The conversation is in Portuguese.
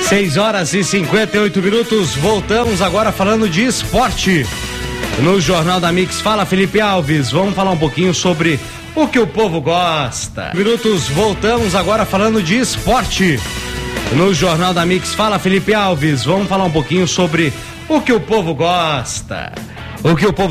6h58, voltamos agora falando de esporte. No Jornal da Mix, fala Felipe Alves, vamos falar um pouquinho sobre o que o povo gosta. Voltamos agora falando de esporte. No Jornal da Mix, fala Felipe Alves, vamos falar um pouquinho sobre o que o povo gosta. O que o povo